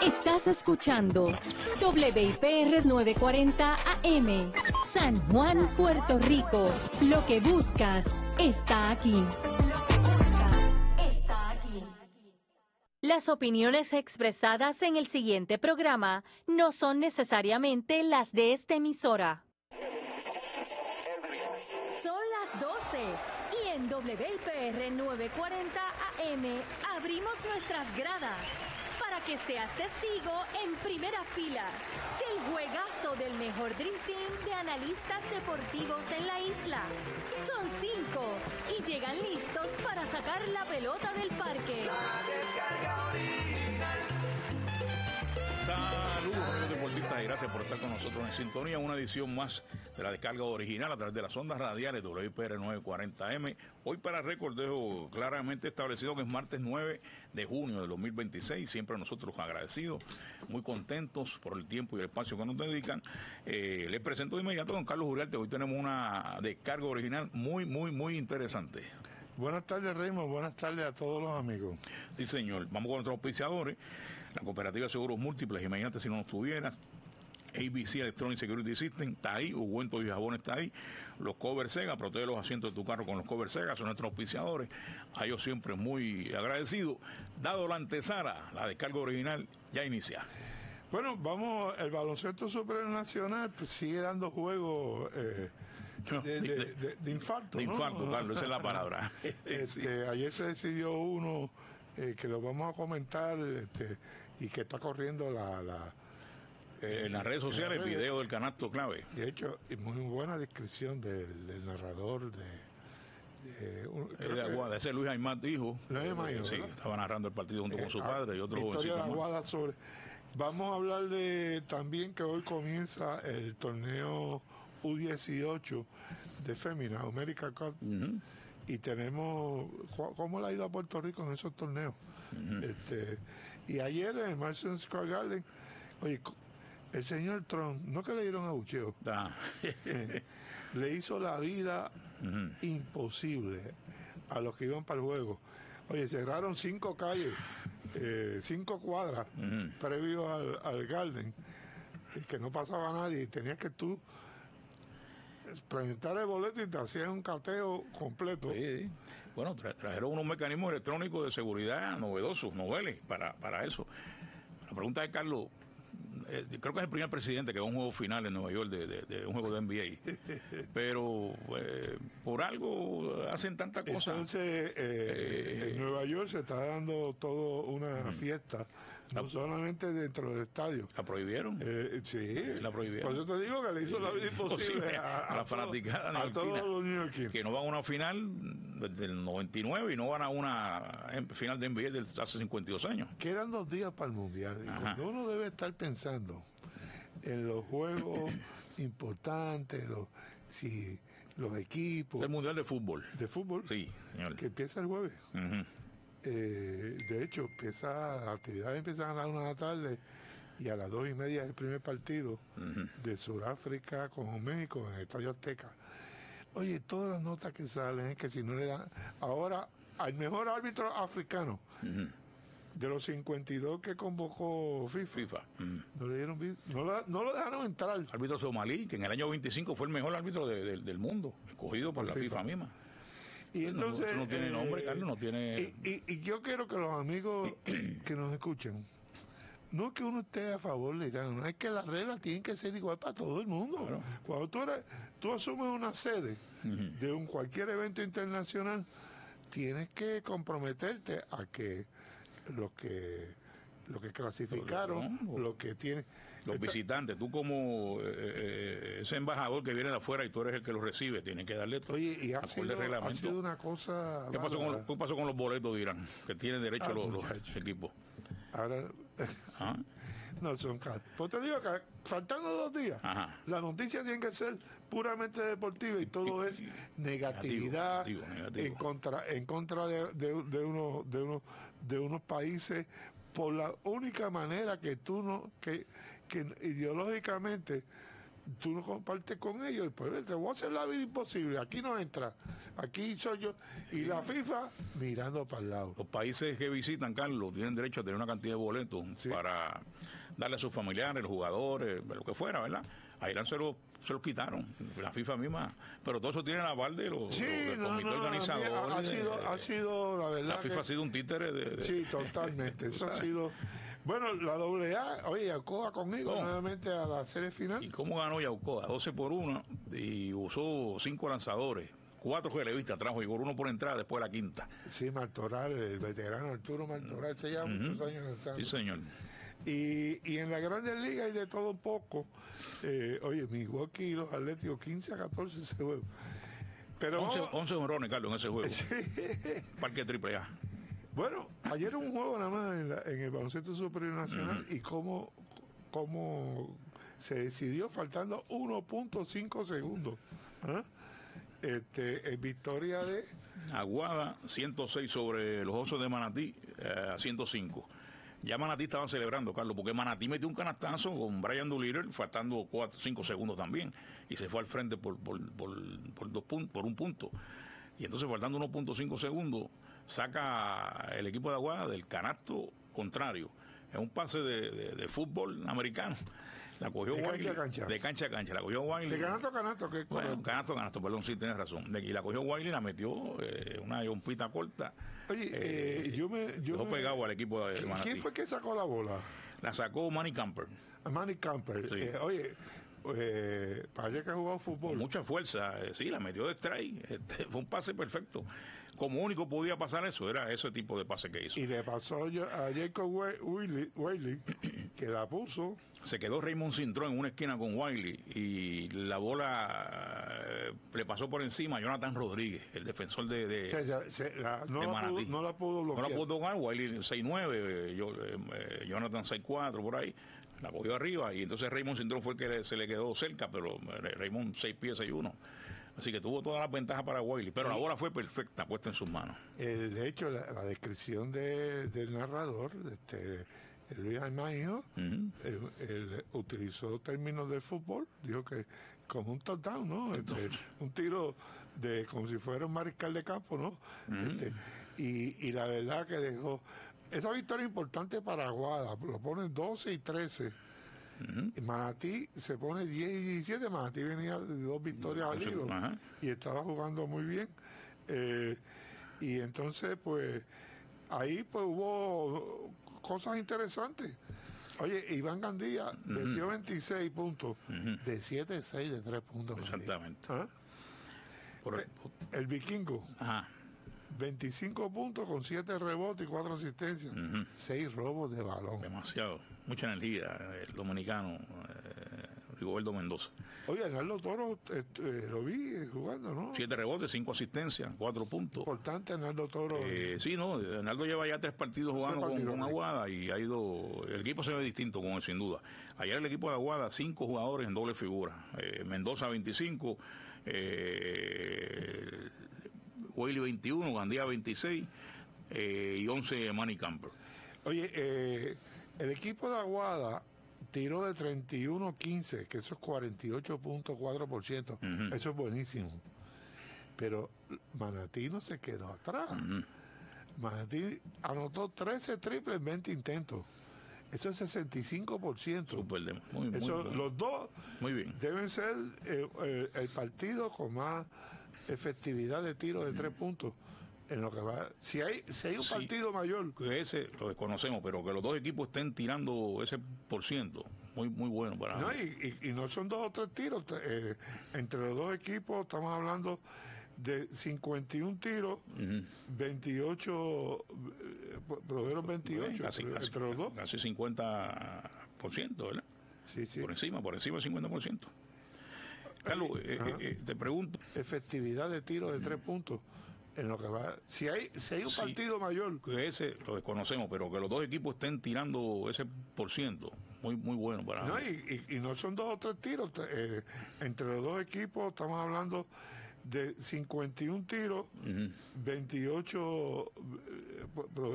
Estás escuchando WIPR 940 AM, San Juan, Puerto Rico. Lo que buscas está aquí. Las opiniones expresadas en el siguiente programa no son necesariamente las de esta emisora. Son las 12 y en WIPR 940 AM abrimos nuestras gradas para que seas testigo en primera fila del juegazo del mejor Dream Team de analistas deportivos en la isla. Son 5 y llegan listos para sacar la pelota del parque. La descarga original. Saludos, amigos deportistas, y gracias por estar con nosotros en sintonía. Una edición más de la descarga original a través de las ondas radiales WIPR 940M. Hoy para récord dejo claramente establecido que es martes 9 de junio del 2026. Siempre nosotros agradecidos, muy contentos por el tiempo y el espacio que nos dedican. Les presento de inmediato a don Carlos Uriarte. Hoy tenemos una descarga original muy interesante. Buenas tardes, Raymond. Buenas tardes a todos los amigos. Sí, señor. Vamos con nuestros auspiciadores. La Cooperativa de Seguros Múltiples, imagínate si no nos tuvieras. ABC Electronic Security System está ahí, Ungüentos y Jabón está ahí, los Cover Sega, protege los asientos de tu carro con los Cover Sega, son nuestros auspiciadores, a ellos siempre muy agradecidos. Dado la antesala, la descarga original ya inicia. Bueno, vamos, el baloncesto supernacional pues, sigue dando juegos de infarto. De ¿no? infarto, Carlos, esa es la palabra. Sí. Ayer se decidió uno que lo vamos a comentar y que está corriendo en las redes sociales, el video del canasto clave. De hecho, muy buena descripción del narrador de Aguada, ese Luis Aymar dijo. Luis Aymar, sí, estaba narrando el partido junto con su padre y otros historia de jovencitos. Aguada sobre. Vamos a hablar también que hoy comienza el torneo U18 de Féminas, America Cup. Y tenemos cómo le ha ido a Puerto Rico en esos torneos. Y ayer en el Madison Square Garden, oye, el señor Trump, no que le dieron abucheo, le hizo la vida imposible a los que iban para el juego. Oye, cerraron 5 calles, 5 cuadras previo al Garden, que no pasaba nadie, y tenías que tú presentar el boleto y te hacían un cateo completo. Sí. Bueno, trajeron unos mecanismos electrónicos de seguridad novedosos, noveles, para eso. La pregunta de Carlos, creo que es el primer presidente que va a un juego final en Nueva York de un juego de NBA. Pero por algo hacen tantas cosas. Entonces, en Nueva York se está dando todo una fiesta, no solamente dentro del estadio. ¿La prohibieron? Sí. La prohibieron. Por eso te digo que le hizo la vida imposible a la fanaticada a todos los neoyorquinos. Que no van a una final del 99 y no van a una final de NBA de hace 52 años. Quedan 2 días para el Mundial. Y cuando uno debe estar pensando en los juegos importantes, los equipos. El Mundial de Fútbol. De fútbol. Sí, señor. Que empieza el jueves. De hecho, las actividades empiezan a las 1 de la tarde y a las 2:30 es el primer partido de Sudáfrica con México en el Estadio Azteca. Oye, todas las notas que salen es que si no le dan ahora al mejor árbitro africano de los 52 que convocó FIFA. No le dieron no lo dejaron entrar. Árbitro somalí, que en el año 25 fue el mejor árbitro del mundo, escogido por la FIFA misma. Y entonces no tiene nombre, Carlos, no tiene. Y yo quiero que los amigos que nos escuchen, no es que uno esté a favor de Irán, no es que las reglas tienen que ser igual para todo el mundo. Claro. Cuando tú asumes una sede de cualquier evento internacional, tienes que comprometerte a que lo que clasificaron, lo que tiene. Los visitantes, tú como ese embajador que viene de afuera y tú eres el que lo recibe, tienes que darle todo. Oye, y ha sido una cosa. ¿Qué pasó con los boletos de Irán? Que tienen derecho los equipos. Ahora. No son caros. Pues te digo que faltando 2 días, la noticia tiene que ser puramente deportiva y todo es negatividad negativo. En contra de unos países por la única manera que que ideológicamente tú no compartes con ellos, y pues te voy a hacer la vida imposible, aquí no entra. aquí soy yo. Y la FIFA mirando para el lado. Los países que visitan, Carlos, tienen derecho a tener una cantidad de boletos para darle a sus familiares, los jugadores, lo que fuera, ¿verdad? A Irán se los quitaron, la FIFA misma, pero todo eso tiene el aval de los del comité organizador. Ha sido, la verdad. La FIFA ha sido un títere de sí, totalmente. Eso ha sido. Bueno, la AA, oye, Yaucoa conmigo nuevamente a la serie final. ¿Y cómo ganó Yaucoa? 12-1 y usó 5 lanzadores. 4 relevistas trajo, y por 1 por entrada después de la quinta. Sí, Martoral, el veterano Arturo Martoral, se llama muchos años lanzando. Sí, señor. Y en la Grandes Ligas hay de todo un poco. Oye, Milwaukee y los Atléticos 15-14 ese juego. Pero 11 honrones, Carlos, en ese juego. Sí. Parque AAA. Bueno, ayer un juego nada más en el baloncesto superior nacional y cómo se decidió faltando 1.5 segundos. ¿Ah? En victoria de Aguada 106 sobre los Osos de Manatí a 105. Ya Manatí estaban celebrando, Carlos, porque Manatí metió un canastazo con Brian Doolittle faltando 5 segundos también y se fue al frente por 2 puntos, por 1 punto. Y entonces faltando 1.5 segundos saca el equipo de Aguada del canasto contrario. Es un pase de fútbol americano. La cogió de Wiley, cancha a cancha. De cancha a cancha. La cogió Wiley. De canasto a canasto. Bueno, canasto a canasto, perdón, sí, tienes razón. Y la cogió Wiley y la metió una yompita corta. Oye, yo pegado al equipo de Manatí. ¿Quién fue que sacó la bola? La sacó Manny Camper. Manny Camper. Sí. Oye, parece que ha jugado fútbol. Con mucha fuerza, sí, la metió de strike. Fue un pase perfecto. Como único podía pasar eso, era ese tipo de pase que hizo. Y le pasó a Jacob Wiley, que la puso. Se quedó Raymond Cintrón en una esquina con Wiley y la bola le pasó por encima a Jonathan Rodríguez, el defensor de Manatí. No la pudo bloquear. No la pudo tocar, Wiley 6'9", Jonathan 6'4", por ahí. La cogió arriba y entonces Raymond Cintrón fue el que se le quedó cerca, pero Raymond 6 pies, 6'1". Así que tuvo todas las ventajas para Wiley, pero la bola fue perfecta, puesta en sus manos. De hecho, la descripción del narrador, Luis Armagio, él utilizó términos de fútbol, dijo que como un touchdown, ¿no? Un tiro como si fuera un mariscal de campo, ¿no? Y la verdad que dejó esa victoria importante para Aguada, lo ponen 12 y 13. Y Manatí se pone 10 y 17. Manatí venía de 2 victorias al hilo y estaba jugando muy bien. Y entonces, pues, ahí pues hubo cosas interesantes. Oye, Iván Gandía metió 26 puntos de 7-6 de 3 puntos. Exactamente. ¿Ah? El vikingo. 25 puntos con 7 rebotes y 4 asistencias. 6 robos de balón. Demasiado. Mucha energía. El dominicano, Rigoberto Mendoza. Oye, Arnaldo Toro, lo vi jugando, ¿no? 7 rebotes, 5 asistencias, 4 puntos. Importante, Arnaldo Toro. Sí, no. Arnaldo lleva ya 3 partidos jugando con Aguada y ha ido. El equipo se ve distinto con él, sin duda. Ayer el equipo de Aguada, 5 jugadores en doble figura. Mendoza 25. Wiley 21, Gandía 26 y 11 Manny Camper. Oye, el equipo de Aguada tiró de 31-15, que eso es 48.4%. Eso es buenísimo. Pero Manatí no se quedó atrás. Manatí anotó 13 triples en 20 intentos. Eso es 65%. Súper, muy bien. Los dos muy bien. Deben ser el partido con más efectividad de tiro de 3 puntos en lo que va. Si hay un partido mayor, que ese lo desconocemos, pero que los dos equipos estén tirando ese %, muy bueno para no, y no son 2 o 3 tiros entre los dos equipos. Estamos hablando de 51 tiros, 28 produjeron 28 entre los dos, casi 50%, ¿verdad? Sí. Por encima del 50%. Carlos, te pregunto. Efectividad de tiro de 3 puntos en lo que va. Si hay un partido mayor. Que ese lo desconocemos, pero que los dos equipos estén tirando ese %, muy bueno para. No, y no son 2 o 3 tiros. Entre los dos equipos estamos hablando de 51 tiros, 28